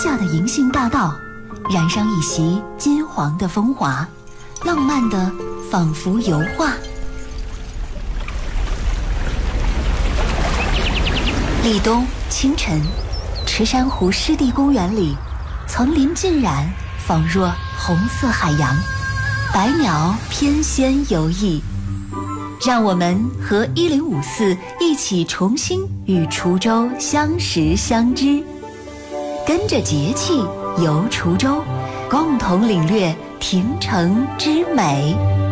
下的银杏大道，染上一袭金黄的风华，浪漫的仿佛油画。立冬清晨，池山湖湿地公园里，层林尽染，仿若红色海洋，百鸟翩跹游弋。让我们和1054一起重新与滁州相识相知，跟着节气游滁州，共同领略亭城之美。